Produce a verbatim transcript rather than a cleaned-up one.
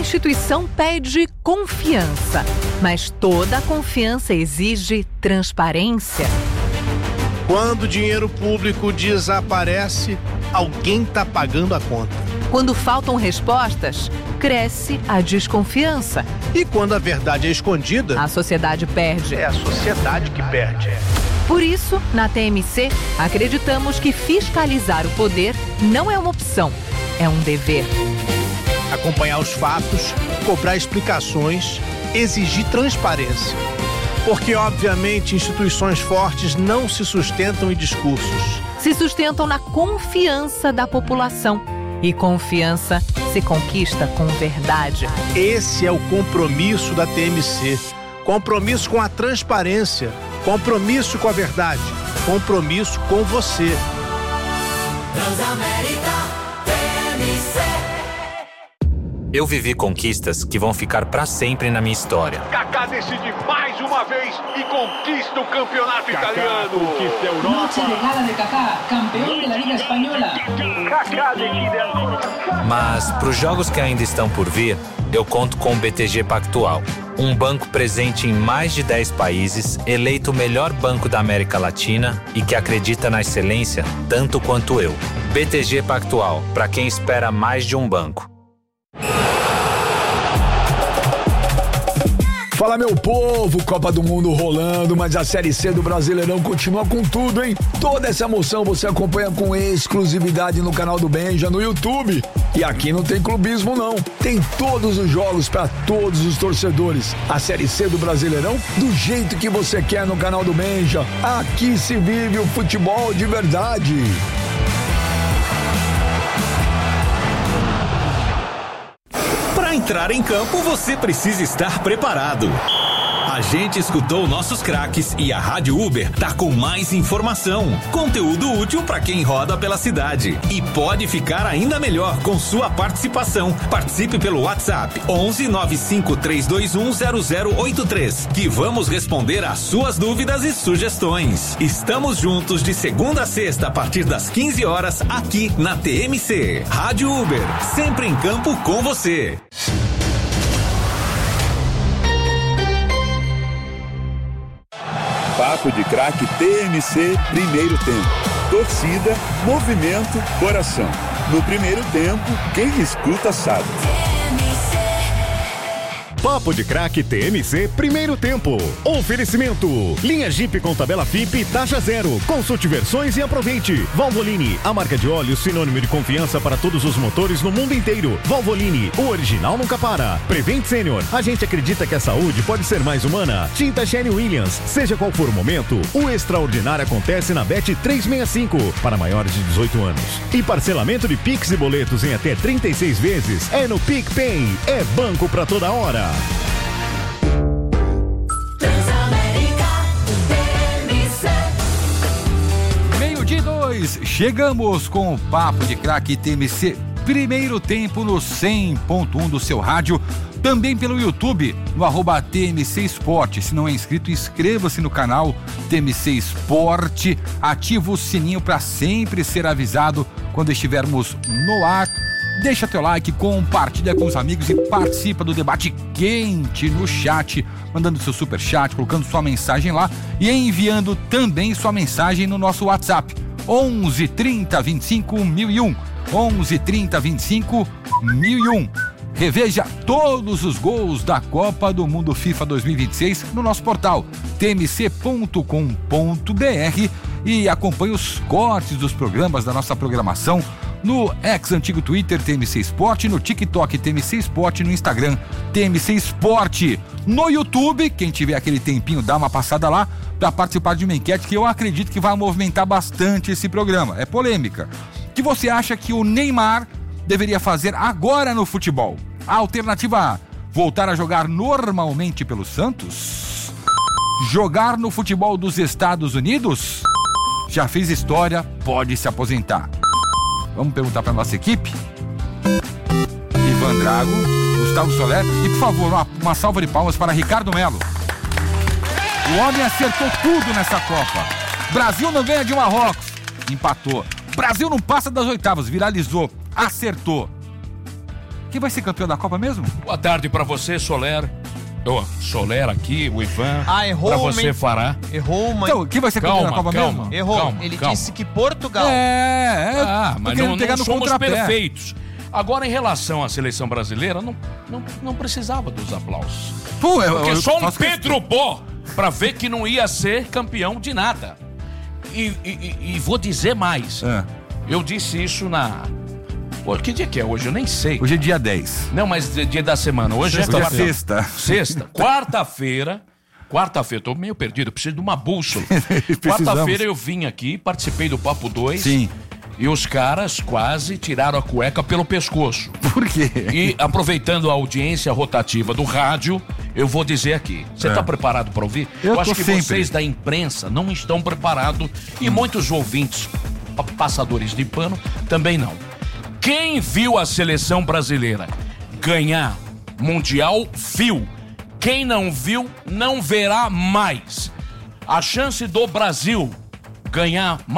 instituição pede confiança, mas toda confiança exige transparência. Quando o dinheiro público desaparece, alguém está pagando a conta. Quando faltam respostas, cresce a desconfiança. E quando a verdade é escondida, a sociedade perde. É a sociedade que perde. Por isso, na T M C, acreditamos que fiscalizar o poder não é uma opção, é um dever. Acompanhar os fatos, cobrar explicações, exigir transparência. Porque, obviamente, instituições fortes não se sustentam em discursos. Se sustentam na confiança da população. E confiança se conquista com verdade. Esse é o compromisso da T M C. Compromisso com a transparência. Compromisso com a verdade. Compromisso com você. Transamérica T M C. Eu vivi conquistas que vão ficar pra sempre na minha história. Kaká decide mais uma vez e conquista o campeonato Kaká italiano. Conquista a Europa. Noche de gala de Kaká, campeão da Liga Espanhola. Kaká decide agora. Mas pros jogos que ainda estão por vir, eu conto com o B T G Pactual. Um banco presente em mais de dez países, eleito o melhor banco da América Latina e que acredita na excelência tanto quanto eu. B T G Pactual, para quem espera mais de um banco. Fala, meu povo, Copa do Mundo rolando, mas a Série C do Brasileirão continua com tudo, hein? Toda essa emoção você acompanha com exclusividade no canal do Benja, no YouTube. E aqui não tem clubismo, não. Tem todos os jogos para todos os torcedores. A Série C do Brasileirão, do jeito que você quer no canal do Benja. Aqui se vive o futebol de verdade. Para entrar em campo, você precisa estar preparado. A gente escutou nossos craques e a Rádio Uber tá com mais informação, conteúdo útil para quem roda pela cidade. E pode ficar ainda melhor com sua participação. Participe pelo WhatsApp onze nove cinco três dois um zero zero oito três, que vamos responder às suas dúvidas e sugestões. Estamos juntos de segunda a sexta a partir das quinze horas aqui na T M C. Rádio Uber, sempre em campo com você. Papo de Craque T M C, primeiro tempo. Torcida, movimento, coração. No primeiro tempo, quem escuta sabe. Papo de Craque T M C, primeiro tempo. Oferecimento. Linha Jeep com tabela F I P, taxa zero. Consulte versões e aproveite. Valvoline, a marca de óleo sinônimo de confiança para todos os motores no mundo inteiro. Valvoline, o original nunca para. Prevent Senior, a gente acredita que a saúde pode ser mais humana. Tinta Sherwin Williams, seja qual for o momento, o extraordinário acontece na Bet trezentos e sessenta e cinco, para maiores de dezoito anos. E parcelamento de Pix e boletos em até trinta e seis vezes é no PicPay. É banco pra toda hora. Meio-dia e dois, chegamos com o Papo de Craque T M C, primeiro tempo no cem ponto um do seu rádio, também pelo YouTube, no arroba T M C Esporte. Se não é inscrito, inscreva-se no canal T M C Esporte, ativa o sininho para sempre ser avisado quando estivermos no ar. Deixa teu like, compartilha com os amigos e participa do debate quente no chat, mandando seu superchat, colocando sua mensagem lá e enviando também sua mensagem no nosso WhatsApp, onze trinta vinte e cinco mil e um, onze trinta vinte e cinco mil e um. Reveja todos os gols da Copa do Mundo FIFA dois mil e vinte e seis no nosso portal t m c ponto com ponto b r e acompanhe os cortes dos programas da nossa programação no ex-antigo Twitter T M C Esporte, no TikTok T M C Esporte, no Instagram T M C Esporte, no YouTube. Quem tiver aquele tempinho, dá uma passada lá para participar de uma enquete que eu acredito que vai movimentar bastante esse programa. É polêmica. O que você acha que o Neymar deveria fazer agora no futebol? A alternativa A, voltar a jogar normalmente pelo Santos? Jogar no futebol dos Estados Unidos? Já fez história, pode se aposentar. Vamos perguntar para nossa equipe? Ivan Drago, Gustavo Soler e, por favor, uma, uma salva de palmas para Ricardo Melo. O homem acertou tudo nessa Copa. Brasil não ganha de Marrocos, empatou. Brasil não passa das oitavas, viralizou, acertou. quem vai ser campeão da Copa mesmo? Boa tarde pra você, Soler. Oh, Soler aqui, o Ivan. Ah, errou. Pra você, uma... Fará. Errou, mas. Então, quem vai ser campeão da Copa calma, mesmo? Errou. Calma, Ele calma. disse que Portugal. É, é. Ah, mas não, pegar não no somos contrapé. perfeitos. Agora, em relação à seleção brasileira, não, não, não precisava dos aplausos. Pô, eu, Porque eu, só um faço Pedro Bó pra ver que não ia ser campeão de nada. E, e, e- e vou dizer mais. É. Eu disse isso na... Pô, que dia que é hoje? Eu nem sei. Hoje é dia dez. Não, mas dia da semana. Hoje Sexta. é Hoje é quarta- sexta. Sexta. Quarta-feira. Quarta-feira, tô meio perdido, preciso de uma bússola. Precisamos. Quarta-feira eu vim aqui, participei do Papo dois. Sim. E os caras quase tiraram a cueca pelo pescoço. Por quê? E aproveitando a audiência rotativa do rádio, eu vou dizer aqui. Você É. tá preparado para ouvir? Eu acho tô que sempre. vocês da imprensa não estão preparados e muitos ouvintes, pa- passadores de pano, também não. Quem viu a seleção brasileira ganhar Mundial, viu. Quem não viu, não verá mais. A chance do Brasil ganhar